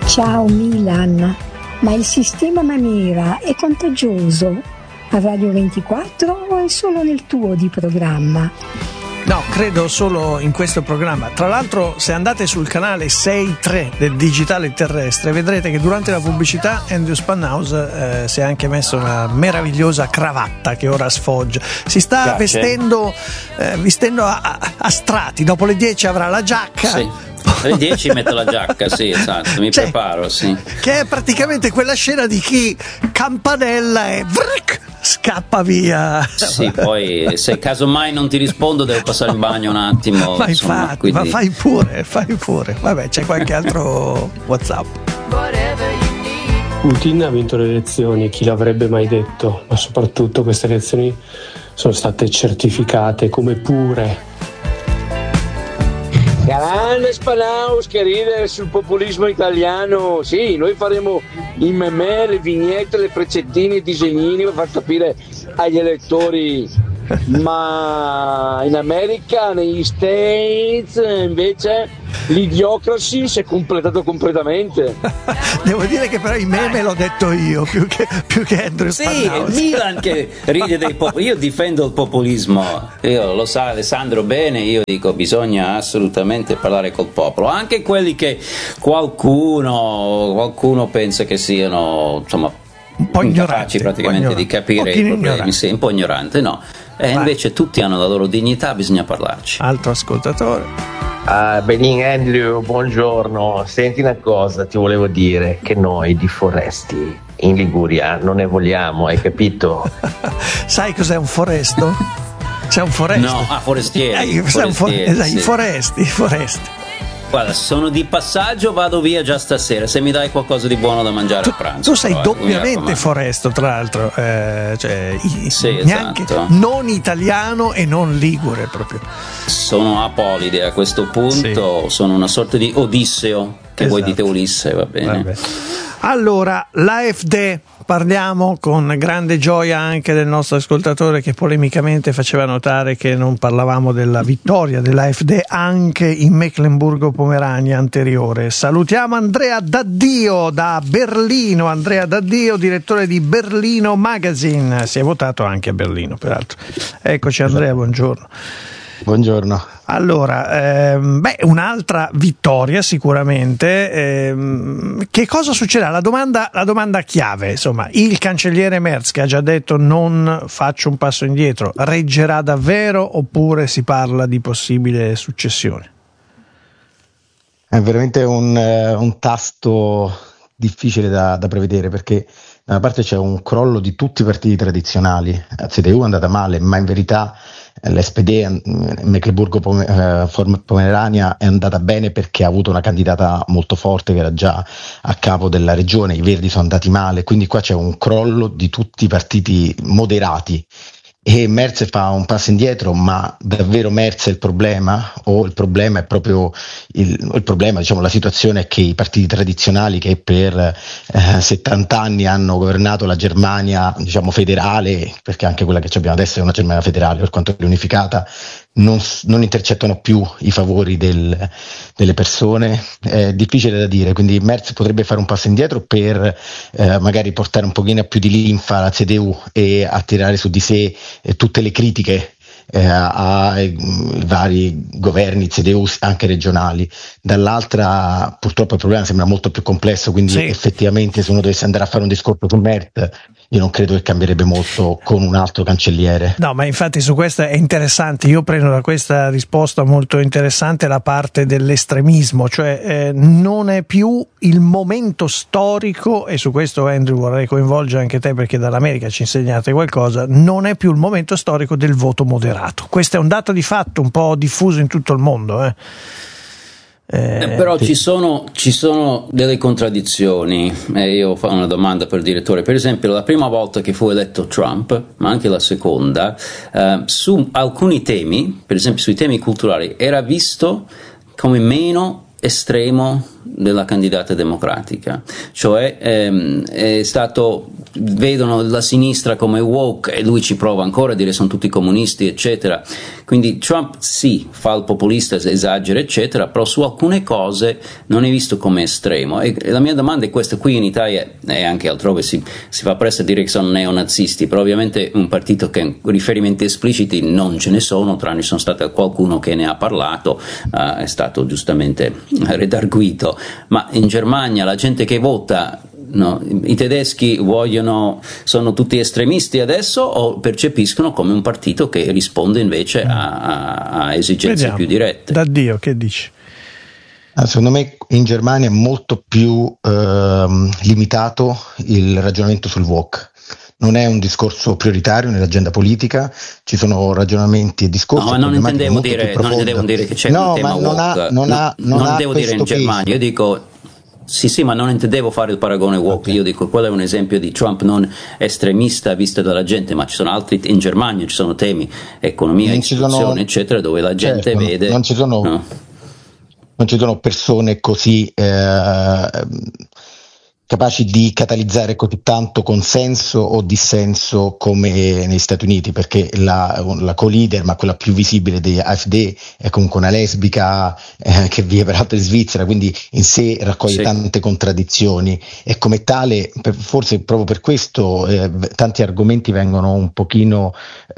Ciao Milan, ma il sistema Manera è contagioso a Radio 24 o è solo nel tuo di programma? No, credo solo in questo programma. Tra l'altro, se andate sul canale 6.3 del Digitale Terrestre, vedrete che durante la pubblicità Andrew Spanhaus si è anche messo una meravigliosa cravatta che ora sfoggia. Si sta vestendo a strati. Dopo le 10 avrà la giacca. Sì. Alle 10 metto la giacca, sì, esatto, mi preparo, sì. Che è praticamente quella scena di chi campanella e scappa via. Sì, poi se casomai non ti rispondo devo passare in bagno un attimo. Ma insomma, infatti, quindi... ma fai pure. Vabbè, c'è qualche altro WhatsApp. Putin ha vinto le elezioni, chi l'avrebbe mai detto? Ma soprattutto queste elezioni sono state certificate come pure. Grande Spanhaus, che ridere sul populismo italiano. Sì, noi faremo i memè, le vignette, le freccettine, i disegnini per far capire agli elettori. Ma in America, negli States, invece l'idiocracy si è completato completamente. Devo dire che però i meme l'ho detto io più che Andrew Spanhaus. Sì, Milan che ride dei io difendo il populismo, lo sa Alessandro bene, io dico bisogna assolutamente parlare col popolo, anche quelli che qualcuno pensa che siano insomma un po' incapaci praticamente di capire i problemi, sì, un po' ignorante, no. Invece tutti hanno la loro dignità, bisogna parlarci. Altro ascoltatore. Benin Andrew, buongiorno. Senti una cosa, ti volevo dire che noi di foresti in Liguria non ne vogliamo, hai capito? Sai cos'è un foresto? C'è un foresto? No, forestieri. I foresti. Guarda, sono di passaggio, vado via già stasera. Se mi dai qualcosa di buono da mangiare a pranzo. Tu sei doppiamente foresto, tra l'altro, sì, neanche esatto. Non italiano e non ligure proprio. Sono apolide a questo punto, sì. Sono una sorta di Odisseo, che voi dite Ulisse, va bene. Vabbè. Allora, l'AfD. Parliamo con grande gioia anche del nostro ascoltatore che polemicamente faceva notare che non parlavamo della vittoria dell'AfD anche in Mecklenburgo-Pomerania anteriore. Salutiamo Andrea Daddio da Berlino. Andrea Daddio, direttore di Berlino Magazine. Si è votato anche a Berlino, peraltro. Eccoci Andrea, buongiorno. Buongiorno. Allora, un'altra vittoria sicuramente. Che cosa succederà? La domanda chiave, insomma, il cancelliere Merz, che ha già detto non faccio un passo indietro, reggerà davvero oppure si parla di possibile successione? È veramente un tasto difficile da prevedere, perché da una parte c'è un crollo di tutti i partiti tradizionali. La CDU è andata male, ma in verità l'SPD Mecklenburgo-Pomerania è andata bene perché ha avuto una candidata molto forte che era già a capo della regione. I Verdi sono andati male, quindi qua c'è un crollo di tutti i partiti moderati e Merz fa un passo indietro. Ma davvero Merz è il problema? O il problema è proprio il problema, diciamo, la situazione è che i partiti tradizionali che per 70 anni hanno governato la Germania, diciamo, federale, perché anche quella che abbiamo adesso è una Germania federale per quanto è unificata, non intercettano più i favori delle persone. È difficile da dire, quindi Merz potrebbe fare un passo indietro per magari portare un pochino più di linfa alla CDU e attirare su di sé tutte le critiche ai vari governi CDU anche regionali. Dall'altra purtroppo il problema sembra molto più complesso, quindi sì. Effettivamente se uno dovesse andare a fare un discorso su Merz, io non credo che cambierebbe molto con un altro cancelliere. No, ma infatti su questo è interessante, io prendo da questa risposta molto interessante la parte dell'estremismo, cioè non è più il momento storico, e su questo Andrew vorrei coinvolgere anche te perché dall'America ci insegnate qualcosa, non è più il momento storico del voto moderato. Questo è un dato di fatto un po' diffuso in tutto il mondo. Però ci sono delle contraddizioni. Io faccio una domanda per il direttore. Per esempio, la prima volta che fu eletto Trump, ma anche la seconda, su alcuni temi, per esempio sui temi culturali, era visto come meno estremo della candidata democratica, cioè è stato, vedono la sinistra come woke e lui ci prova ancora a dire sono tutti comunisti eccetera, quindi Trump sì fa il populista, esagera eccetera, però su alcune cose non è visto come estremo, e la mia domanda è questa: qui in Italia e anche altrove si fa presto a dire che sono neonazisti, però ovviamente un partito che riferimenti espliciti non ce ne sono, tranne sono stato qualcuno che ne ha parlato, è stato giustamente redarguito, ma in Germania la gente che vota, no, i tedeschi sono tutti estremisti adesso o percepiscono come un partito che risponde invece a esigenze più dirette? Da Dio, che dici? Secondo me in Germania è molto più limitato il ragionamento sul woke. Non è un discorso prioritario nell'agenda politica, ci sono ragionamenti e discorsi. No, ma non intendevo dire che c'è un tema woke. Non devo dire in Germania, io dico sì, ma non intendevo fare il paragone woke, okay. Io dico quello è un esempio di Trump non estremista visto dalla gente, ma ci sono altri, in Germania ci sono temi, economia, istituzioni eccetera, dove la gente vede. Non ci sono persone così capaci di catalizzare così tanto consenso o dissenso come negli Stati Uniti, perché la co-leader, ma quella più visibile di AfD, è comunque una lesbica che vive peraltro in Svizzera, quindi in sé raccoglie tante contraddizioni, e come tale, forse proprio per questo tanti argomenti vengono un pochino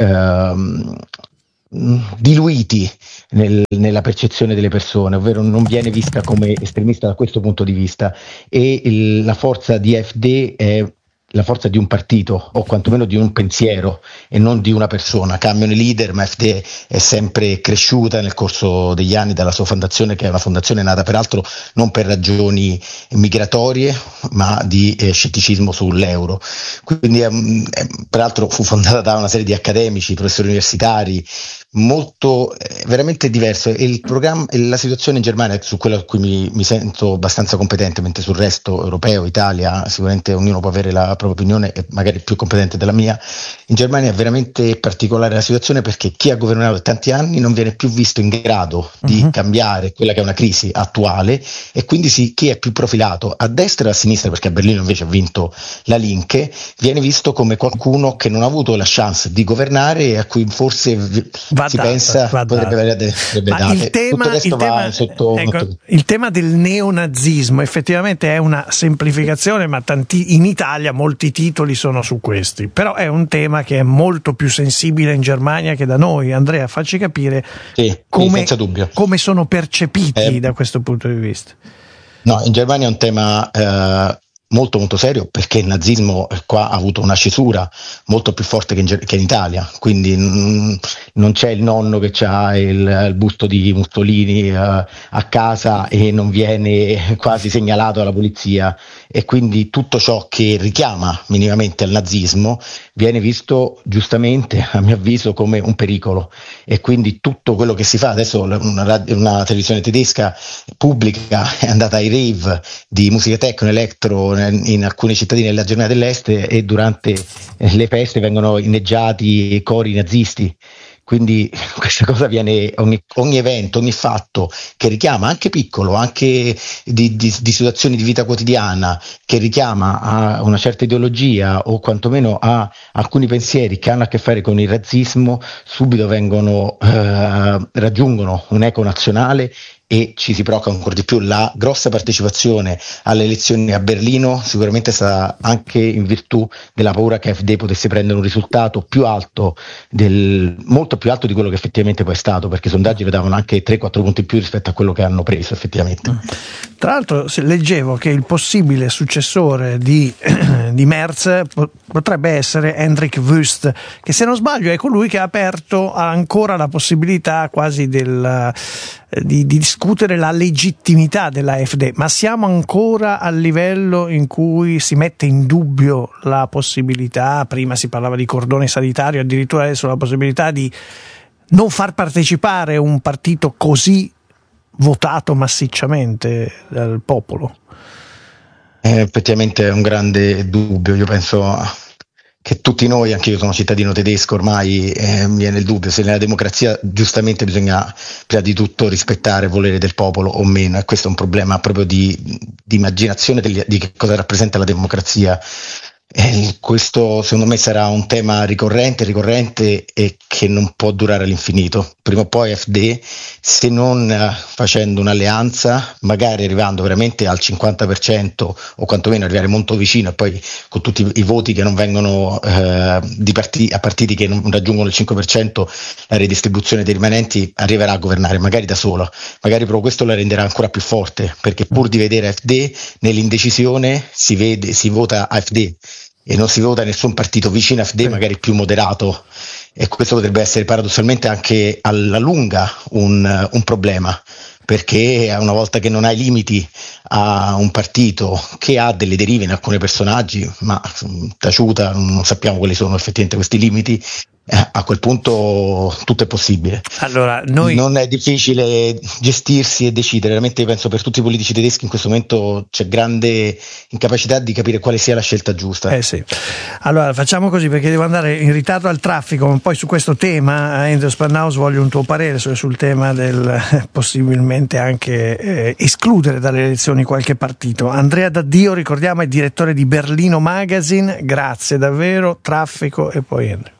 diluiti nella percezione delle persone, ovvero non viene vista come estremista da questo punto di vista, e la forza di AfD è la forza di un partito o quantomeno di un pensiero e non di una persona. Cambiano i leader, ma AfD è sempre cresciuta nel corso degli anni dalla sua fondazione, che è una fondazione nata peraltro non per ragioni migratorie ma di scetticismo sull'euro, quindi peraltro fu fondata da una serie di accademici, professori universitari, molto veramente diverso, e il programma e la situazione in Germania, su quella a cui mi sento abbastanza competente, mentre sul resto europeo, Italia, sicuramente ognuno può avere la propria opinione e magari più competente della mia. In Germania è veramente particolare la situazione, perché chi ha governato da tanti anni non viene più visto in grado di cambiare quella che è una crisi attuale, e quindi chi è più profilato a destra e a sinistra, perché a Berlino invece ha vinto la Linke, viene visto come qualcuno che non ha avuto la chance di governare e a cui forse pensa potrebbe avere delle date. Il tema del neonazismo effettivamente è una semplificazione, ma in Italia molti titoli sono su questi, però è un tema che è molto più sensibile in Germania che da noi. Andrea, facci capire senza dubbio come sono percepiti da questo punto di vista. No, in Germania è un tema molto molto serio, perché il nazismo qua ha avuto una cesura molto più forte che in Italia, quindi non c'è il nonno che ha il busto di Mussolini a casa e non viene quasi segnalato alla polizia, e quindi tutto ciò che richiama minimamente al nazismo viene visto giustamente, a mio avviso, come un pericolo, e quindi tutto quello che si fa adesso, una televisione tedesca pubblica è andata ai rave di musica techno, electro in alcune cittadine della Germania dell'Est, e durante le feste vengono inneggiati cori nazisti. Quindi questa cosa viene, ogni evento, ogni fatto che richiama, anche piccolo, anche di situazioni di vita quotidiana, che richiama a una certa ideologia o quantomeno a alcuni pensieri che hanno a che fare con il razzismo, subito raggiungono un'eco nazionale, e ci si provoca ancora di più. La grossa partecipazione alle elezioni a Berlino sicuramente è stata anche in virtù della paura che AfD potesse prendere un risultato più alto, molto più alto di quello che effettivamente poi è stato, perché i sondaggi vedevano anche 3-4 punti in più rispetto a quello che hanno preso effettivamente. Tra l'altro leggevo che il possibile successore di Merz potrebbe essere Hendrik Wüst, che se non sbaglio è colui che ha aperto ancora la possibilità quasi di discutere la legittimità dell'AfD, ma siamo ancora al livello in cui si mette in dubbio la possibilità, prima si parlava di cordone sanitario, addirittura adesso la possibilità di non far partecipare un partito così votato massicciamente dal popolo? Effettivamente è un grande dubbio. Io penso che tutti noi, anche io sono cittadino tedesco, ormai mi viene il dubbio se nella democrazia giustamente bisogna prima di tutto rispettare il volere del popolo o meno, e questo è un problema proprio di immaginazione di che cosa rappresenta la democrazia. E questo secondo me sarà un tema ricorrente e che non può durare all'infinito. Prima o poi AfD, se non facendo un'alleanza, magari arrivando veramente al 50% o quantomeno arrivare molto vicino, e poi con tutti i voti che non vengono a partiti che non raggiungono il 5%, la redistribuzione dei rimanenti, arriverà a governare magari da sola. Magari proprio questo la renderà ancora più forte, perché pur di vedere AfD nell'indecisione si vota AfD e non si vota nessun partito vicino a AfD, magari più moderato, e questo potrebbe essere paradossalmente anche alla lunga un problema, perché una volta che non hai limiti a un partito che ha delle derive in alcuni personaggi, ma taciuta, non sappiamo quali sono effettivamente questi limiti, a quel punto tutto è possibile. Allora, non è difficile gestirsi e decidere, veramente penso per tutti i politici tedeschi in questo momento c'è grande incapacità di capire quale sia la scelta giusta. Sì. Allora facciamo così, perché devo andare in ritardo al traffico, ma poi su questo tema, Andrew Sparnaus, voglio un tuo parere sul tema del possibilmente anche escludere dalle elezioni qualche partito. Andrea D'Addio, ricordiamo, è direttore di Berlino Magazine, grazie davvero. Traffico e poi Andrew.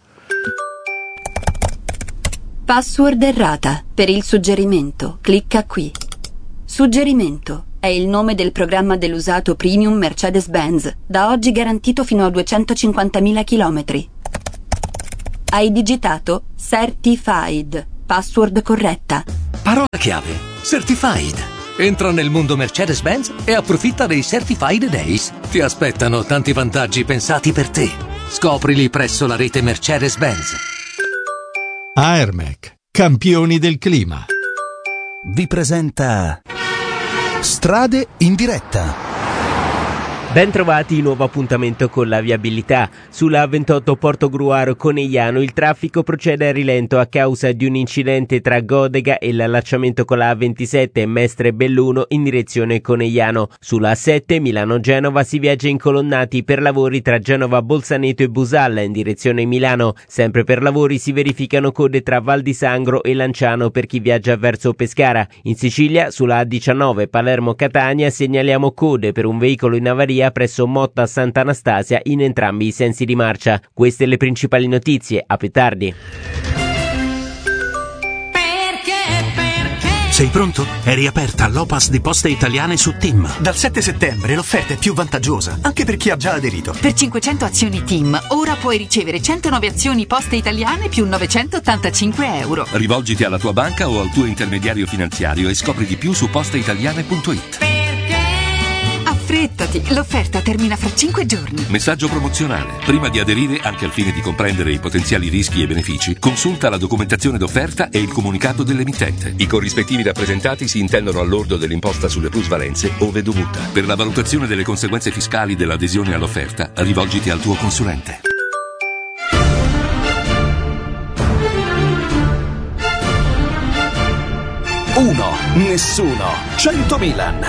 Password errata. Per il suggerimento, clicca qui. Suggerimento è il nome del programma dell'usato premium Mercedes-Benz, da oggi garantito fino a 250.000 chilometri. Hai digitato Certified. Password corretta. Parola chiave: Certified. Entra nel mondo Mercedes-Benz e approfitta dei Certified Days. Ti aspettano tanti vantaggi pensati per te. Scoprili presso la rete Mercedes-Benz. Aermec, campioni del clima, vi presenta Strade in diretta. Ben trovati, nuovo appuntamento con la viabilità. Sulla A28 Portogruaro Conegliano il traffico procede a rilento a causa di un incidente tra Godega e l'allacciamento con la A27 Mestre Belluno in direzione Conegliano. Sulla A7 Milano-Genova si viaggia incolonnati per lavori tra Genova Bolzaneto e Busalla in direzione Milano. Sempre per lavori si verificano code tra Val di Sangro e Lanciano per chi viaggia verso Pescara. In Sicilia sulla A19 Palermo-Catania segnaliamo code per un veicolo in avaria presso Motta Sant'Anastasia in entrambi i sensi di marcia. Queste le principali notizie, a più tardi. Sei pronto? È riaperta l'Opas di Poste Italiane su TIM. Dal 7 settembre l'offerta è più vantaggiosa, anche per chi ha già aderito. Per 500 azioni TIM, ora puoi ricevere 109 azioni Poste Italiane più 985 euro. Rivolgiti alla tua banca o al tuo intermediario finanziario e scopri di più su posteitaliane.it. Affrettati, l'offerta termina fra 5 giorni. Messaggio promozionale. Prima di aderire, anche al fine di comprendere i potenziali rischi e benefici, consulta la documentazione d'offerta e il comunicato dell'emittente. I corrispettivi rappresentati si intendono al lordo dell'imposta sulle plusvalenze ove dovuta. Per la valutazione delle conseguenze fiscali dell'adesione all'offerta, rivolgiti al tuo consulente. Uno, nessuno, 100 Milan.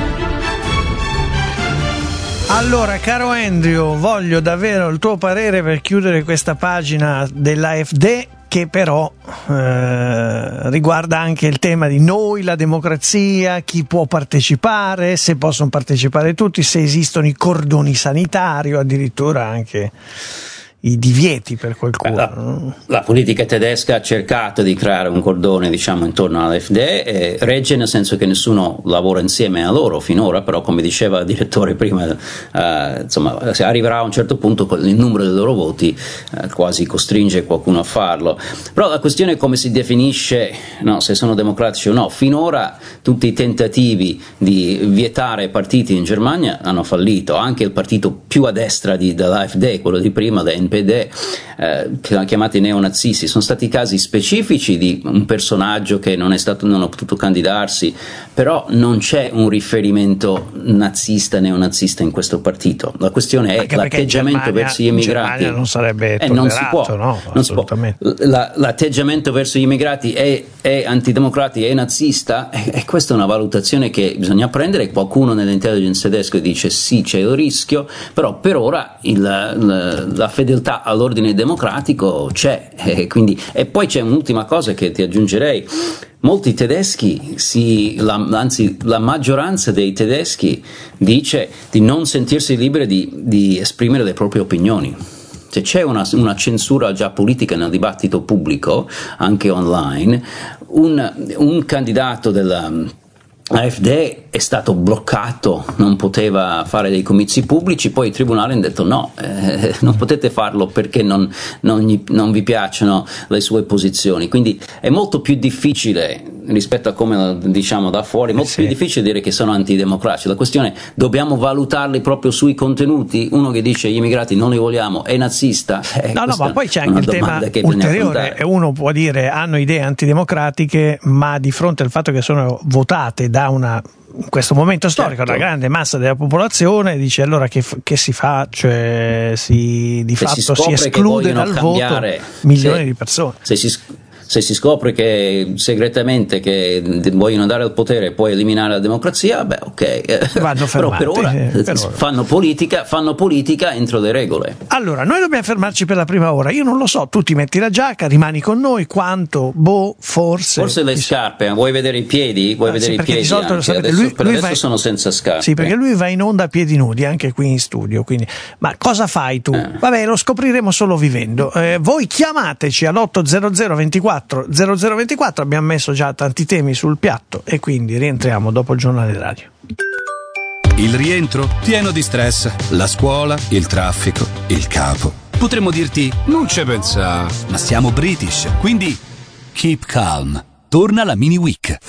Allora, caro Andrew, voglio davvero il tuo parere per chiudere questa pagina dell'AfD, che però riguarda anche il tema di noi, la democrazia, chi può partecipare, se possono partecipare tutti, se esistono i cordoni sanitari o addirittura anche i divieti per qualcuno. La politica tedesca ha cercato di creare un cordone, diciamo, intorno all'AfD, regge nel senso che nessuno lavora insieme a loro finora, però come diceva il direttore prima, insomma, se arriverà a un certo punto il numero dei loro voti quasi costringe qualcuno a farlo. Però la questione è come si definisce, no, se sono democratici o no. Finora tutti i tentativi di vietare partiti in Germania hanno fallito, anche il partito più a destra dell'AfD, quello di prima, NPD, chiamati neonazisti, sono stati casi specifici di un personaggio che non ha potuto candidarsi, però non c'è un riferimento nazista, neonazista in questo partito. La questione è l'atteggiamento verso gli immigrati. Non sarebbe tollerato, non si può, no, non si può. L'atteggiamento verso gli immigrati è antidemocratico, è nazista, e questa è una valutazione che bisogna prendere. Qualcuno nell'intelligence tedesco dice sì, c'è il rischio, però per ora la fedeltà ostilità all'ordine democratico c'è, e poi c'è un'ultima cosa che ti aggiungerei. Molti tedeschi, anzi la maggioranza dei tedeschi dice di non sentirsi liberi di esprimere le proprie opinioni. Cioè, c'è una censura già politica nel dibattito pubblico, anche online. Un candidato della AfD è stato bloccato, non poteva fare dei comizi pubblici, poi i tribunali hanno detto no, non potete farlo perché non vi piacciono le sue posizioni. Quindi è molto più difficile rispetto a come diciamo da fuori, molto più difficile dire che sono antidemocratici. La questione è: dobbiamo valutarli proprio sui contenuti? Uno che dice gli immigrati non li vogliamo è nazista? No, ma poi c'è anche il tema ulteriore, e uno può dire hanno idee antidemocratiche, ma di fronte al fatto che sono votate da in questo momento storico una grande massa della popolazione, dice allora che si fa? Cioè di fatto si esclude dal voto milioni di persone. Se si scopre segretamente che vogliono dare il potere e poi eliminare la democrazia, ok. Vanno fermati, però per ora fanno politica entro le regole. Allora, noi dobbiamo fermarci per la prima ora. Io non lo so, tu ti metti la giacca, rimani con noi, quanto? Forse le scarpe, vuoi vedere i piedi? Vedere i piedi? Di solito, adesso sono senza scarpe. Sì, perché lui va in onda a piedi nudi, anche qui in studio, quindi. Ma cosa fai tu? Vabbè, lo scopriremo solo vivendo. Voi chiamateci all'800 24 0024, abbiamo messo già tanti temi sul piatto e quindi rientriamo dopo il giornale radio. Il rientro pieno di stress, la scuola, il traffico, il capo. Potremmo dirti non ci pensa, ma siamo British, quindi keep calm. Torna la mini week.